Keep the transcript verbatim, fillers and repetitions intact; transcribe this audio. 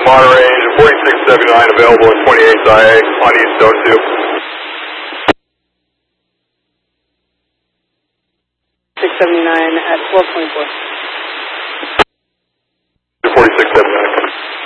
Monterey, forty-six seventy-nine available at twenty-eight I A on East Zone two. six seventy-nine at twelve twenty-four.